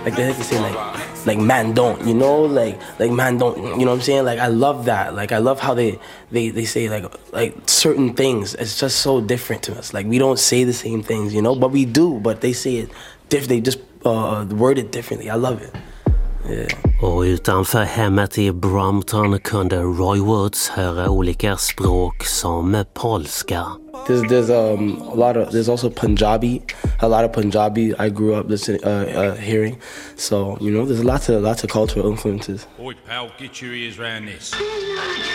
like they like to say like man don't, you know, like man don't, you know what I'm saying? Like I love that. Like I love how they say like certain things. It's just so different to us. Like we don't say the same things, you know, but we do. But they say it different. They just word it differently. I love it. Yeah. Och utanför hemmet i Brompton kunde Roy Woods höra olika språk som polska. There's also Punjabi, a lot of Punjabi I grew up listening, hearing. So, you know, there's lots of cultural influences. Oi, pal, get your ears round this.